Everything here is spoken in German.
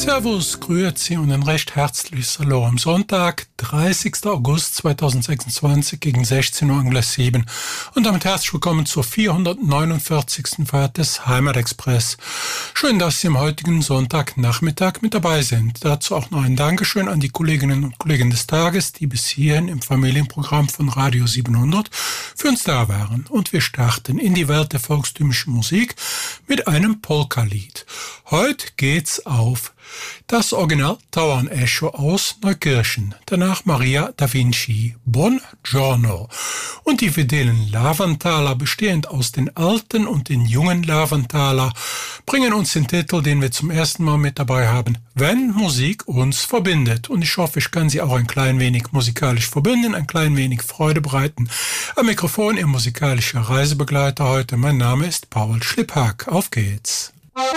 Servus, grüezi und ein recht herzliches Hallo am Sonntag, 30. August 2026 gegen 16 Uhr Angler 7 und damit herzlich willkommen zur 449. Fahrt des Heimatexpress. Schön, dass Sie am heutigen Sonntagnachmittag mit dabei sind. Dazu auch noch ein Dankeschön an die Kolleginnen und Kollegen des Tages, die bis hierhin im Familienprogramm von Radio 700 für uns da waren. Und wir starten in die Welt der volkstümlichen Musik mit einem Polka-Lied. Heute geht's auf das Original Tauern Echo aus Neukirchen, danach Maria da Vinci, Buongiorno und die fidelen Lavanthaler, bestehend aus den alten und den jungen Lavanthaler, bringen uns den Titel, den wir zum ersten Mal mit dabei haben, Wenn Musik uns verbindet. Und ich hoffe, ich kann Sie auch ein klein wenig musikalisch verbinden, ein klein wenig Freude bereiten. Am Mikrofon Ihr musikalischer Reisebegleiter heute, mein Name ist Paul Schlipphack. Auf geht's!